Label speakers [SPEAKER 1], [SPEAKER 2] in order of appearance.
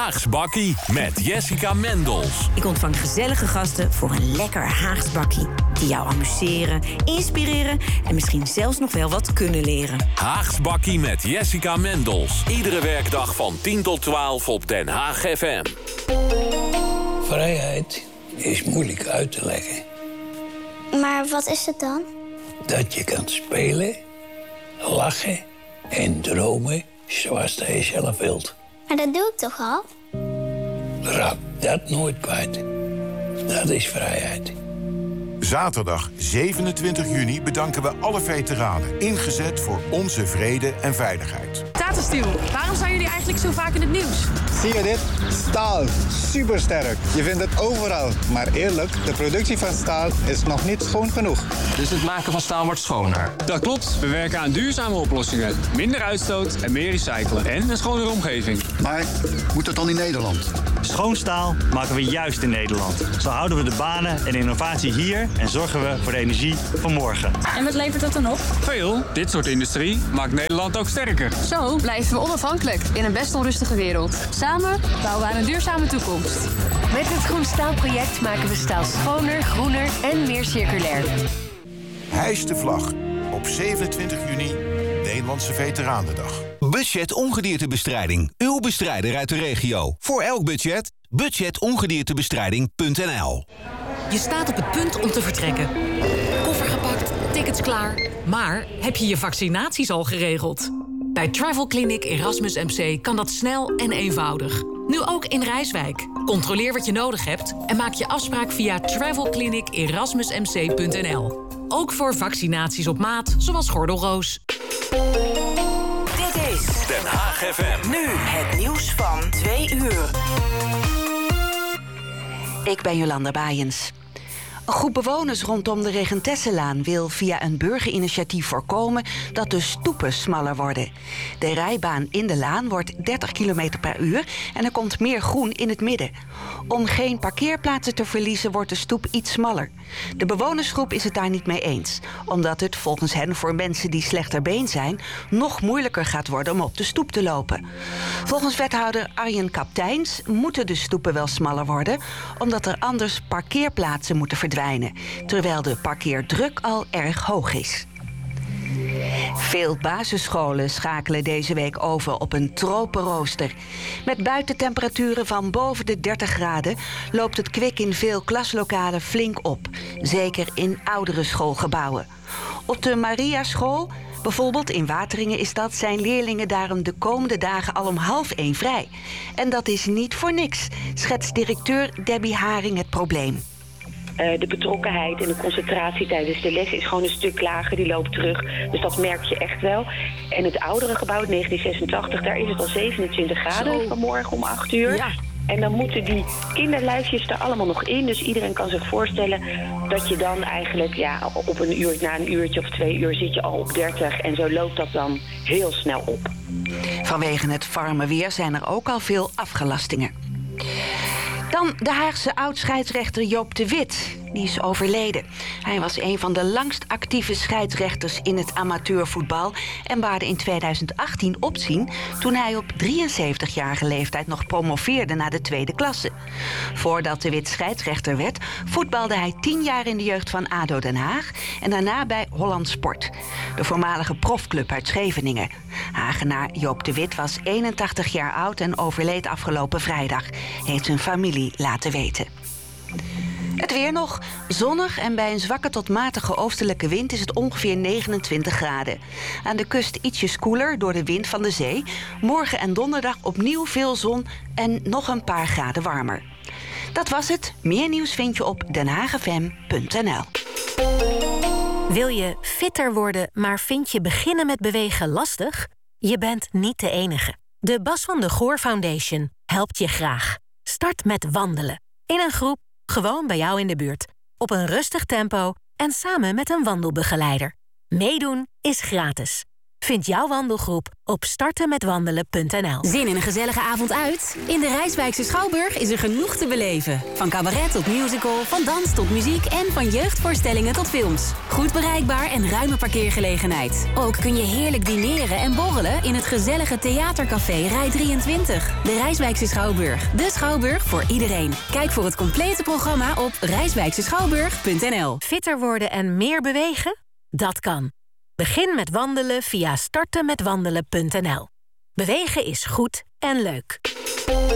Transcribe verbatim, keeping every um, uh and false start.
[SPEAKER 1] Haags Bakkie met Jessica Mendels.
[SPEAKER 2] Ik ontvang gezellige gasten voor een lekker Haags bakkie. Die jou amuseren, inspireren en misschien zelfs nog wel wat kunnen leren.
[SPEAKER 1] Haags Bakkie met Jessica Mendels. Iedere werkdag van tien tot twaalf op Den Haag F M.
[SPEAKER 3] Vrijheid is moeilijk uit te leggen.
[SPEAKER 4] Maar wat is het dan?
[SPEAKER 3] Dat je kan spelen, lachen en dromen zoals je zelf wilt.
[SPEAKER 4] Maar dat doe ik toch al?
[SPEAKER 3] Raak dat nooit kwijt. Dat is vrijheid.
[SPEAKER 5] Zaterdag zevenentwintig juni bedanken we alle veteranen. Ingezet voor onze vrede en veiligheid.
[SPEAKER 6] Tata Steel, waarom zijn jullie eigenlijk zo vaak in het nieuws?
[SPEAKER 7] Zie je dit? Staal. Supersterk. Je vindt het overal. Maar eerlijk, de productie van staal is nog niet schoon genoeg.
[SPEAKER 8] Dus het maken van staal wordt schoner?
[SPEAKER 9] Dat klopt. We werken aan duurzame oplossingen. Minder uitstoot en meer recyclen. En een schonere omgeving.
[SPEAKER 10] Maar moet dat dan in Nederland?
[SPEAKER 11] Schoon staal maken we juist in Nederland. Zo houden we de banen en innovatie hier en zorgen we voor de energie van morgen.
[SPEAKER 6] En wat levert dat dan op?
[SPEAKER 9] Veel. Dit soort industrie maakt Nederland ook sterker.
[SPEAKER 6] Zo blijven we onafhankelijk in een best onrustige wereld. Samen bouwen we aan een duurzame toekomst.
[SPEAKER 12] Met het Groen Staalproject maken we staal schoner, groener en meer circulair.
[SPEAKER 5] Hijs de vlag op zevenentwintig juni, Nederlandse Veteranendag.
[SPEAKER 13] Budget ongediertebestrijding. Uw bestrijder uit de regio. Voor elk budget. budget ongediertebestrijding punt n l.
[SPEAKER 14] Je staat op het punt om te vertrekken. Koffer gepakt, tickets klaar. Maar heb je je vaccinaties al geregeld? Bij Travel Clinic Erasmus M C kan dat snel en eenvoudig. Nu ook in Rijswijk. Controleer wat je nodig hebt en maak je afspraak via travel clinic erasmus m c punt n l. Ook voor vaccinaties op maat, zoals gordelroos.
[SPEAKER 2] Dit is
[SPEAKER 1] Den Haag F M.
[SPEAKER 2] nu het nieuws van twee uur.
[SPEAKER 15] Ik ben Jolanda Baaiens. Een groep bewoners rondom de Regentesselaan wil via een burgerinitiatief voorkomen dat de stoepen smaller worden. De rijbaan in de laan wordt dertig kilometer per uur en er komt meer groen in het midden. Om geen parkeerplaatsen te verliezen wordt de stoep iets smaller. De bewonersgroep is het daar niet mee eens, omdat het volgens hen voor mensen die slechterbeen zijn nog moeilijker gaat worden om op de stoep te lopen. Volgens wethouder Arjen Kapteins moeten de stoepen wel smaller worden, omdat er anders parkeerplaatsen moeten verdwijnen. Terwijl de parkeerdruk al erg hoog is. Veel basisscholen schakelen deze week over op een tropenrooster. Met buitentemperaturen van boven de dertig graden loopt het kwik in veel klaslokalen flink op. Zeker in oudere schoolgebouwen. Op de Mariaschool, bijvoorbeeld in Wateringen is dat, zijn leerlingen daarom de komende dagen al om half één vrij. En dat is niet voor niks, schetst directeur Debbie Haring het probleem.
[SPEAKER 16] Uh, de betrokkenheid en de concentratie tijdens de les is gewoon een stuk lager. Die loopt terug. Dus dat merk je echt wel. En het oudere gebouw, het negentien zesentachtig, daar is het al zevenentwintig graden Zo. vanmorgen om acht uur. Ja. En dan moeten die kinderlijfjes er allemaal nog in. Dus iedereen kan zich voorstellen dat je dan eigenlijk, ja, op een uur, na een uurtje of twee uur zit je al op dertig. En zo loopt dat dan heel snel op.
[SPEAKER 15] Vanwege het warme weer zijn er ook al veel afgelastingen. Dan de Haagse oud-scheidsrechter Joop de Wit. Die is overleden. Hij was een van de langst actieve scheidsrechters in het amateurvoetbal en baarde in tweeduizend achttien opzien toen hij op drieënzeventigjarige leeftijd nog promoveerde naar de tweede klasse. Voordat de Wit scheidsrechter werd, voetbalde hij tien jaar in de jeugd van A D O Den Haag en daarna bij Holland Sport, de voormalige profclub uit Scheveningen. Hagenaar Joop de Wit was eenentachtig jaar oud en overleed afgelopen vrijdag, heeft zijn familie laten weten. Het weer nog. Zonnig en bij een zwakke tot matige oostelijke wind is het ongeveer negenentwintig graden. Aan de kust ietsjes koeler door de wind van de zee. Morgen en donderdag opnieuw veel zon en nog een paar graden warmer. Dat was het. Meer nieuws vind je op den haag f m punt n l.
[SPEAKER 17] Wil je fitter worden, maar vind je beginnen met bewegen lastig? Je bent niet de enige. De Bas van de Goor Foundation helpt je graag. Start met wandelen. In een groep, gewoon bij jou in de buurt. Op een rustig tempo en samen met een wandelbegeleider. Meedoen is gratis. Vind jouw wandelgroep op starten met wandelen punt n l.
[SPEAKER 18] Zin in een gezellige avond uit? In de Rijswijkse Schouwburg is er genoeg te beleven. Van cabaret tot musical, van dans tot muziek en van jeugdvoorstellingen tot films. Goed bereikbaar en ruime parkeergelegenheid. Ook kun je heerlijk dineren en borrelen in het gezellige theatercafé Rij drieëntwintig. De Rijswijkse Schouwburg. De Schouwburg voor iedereen. Kijk voor het complete programma op rijswijkse schouwburg punt n l.
[SPEAKER 17] Fitter worden en meer bewegen? Dat kan. Begin met wandelen via starten met wandelen punt n l. Bewegen is goed en leuk.